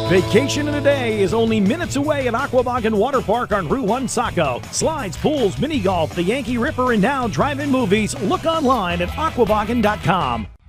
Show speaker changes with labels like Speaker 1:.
Speaker 1: Vacation in a day is only minutes away at Aquabogan Water Park on Route 1 Saco. Slides, pools, mini golf, the Yankee Ripper, and now drive-in movies. Look online at aquabogan.com.